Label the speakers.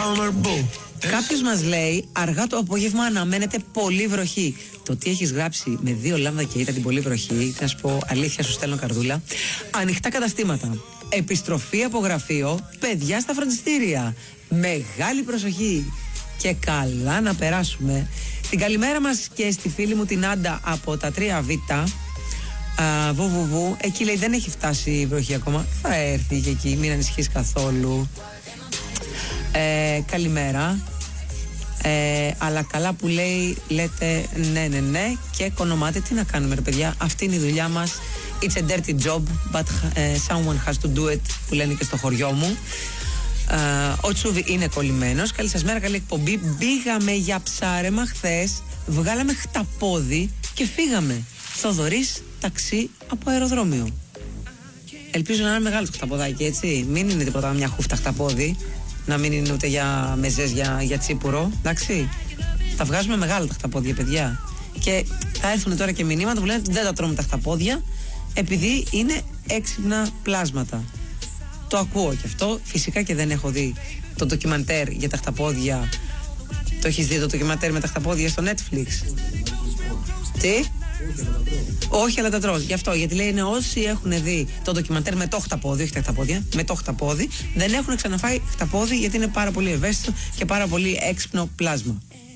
Speaker 1: Κάποιος μας λέει, αργά το απόγευμα αναμένεται πολύ βροχή. Το τι έχεις γράψει με 2 λάμδα και ήταν την πολύ βροχή, θα σου πω αλήθεια, σου στέλνω καρδούλα. Ανοιχτά καταστήματα, επιστροφή από γραφείο, παιδιά στα φροντιστήρια. Μεγάλη προσοχή και καλά να περάσουμε. Την καλημέρα μας και στη φίλη μου την Άντα από τα 3Β. Βουβουβου, εκεί λέει δεν έχει φτάσει η βροχή ακόμα. Θα έρθει και εκεί, μην ανησυχείς καθόλου. Καλημέρα. Αλλά καλά που λέει, λέτε ναι και οικονομάτε. Τι να κάνουμε ρε παιδιά, αυτή είναι η δουλειά μας. It's a dirty job, but someone has to do it, που λένε και στο χωριό μου. Ο Τσούβι είναι κολλημένος. Καλή σας μέρα, καλή εκπομπή. Μπήγαμε για ψάρεμα χθες, βγάλαμε χταπόδι και φύγαμε. Θοδωρής, ταξί από αεροδρόμιο. Ελπίζω να είναι μεγάλο το χταποδάκι, έτσι. Μην είναι τίποτα μια χούφτα χταπόδι. Να μην είναι ούτε για μεζές για τσίπουρο. Εντάξει. Θα βγάζουμε μεγάλα τα χταπόδια, παιδιά. Και θα έρθουν τώρα και μηνύματα που λένε δεν τα τρώμε τα χταπόδια, επειδή είναι έξυπνα πλάσματα. Το ακούω και αυτό. Φυσικά και δεν έχω δει το ντοκιμαντέρ για τα χταπόδια. Το έχεις δει το ντοκιμαντέρ με τα χταπόδια στο Netflix? Τι? Όχι, αλλά τα τρως. Γι' αυτό, γιατί λέει είναι όσοι έχουν δει το ντοκιμαντέρ με το χταπόδι, όχι τα χταπόδια, με το χταπόδι, δεν έχουν ξαναφάει χταπόδι, γιατί είναι πάρα πολύ ευαίσθητο και πάρα πολύ έξυπνο πλάσμα.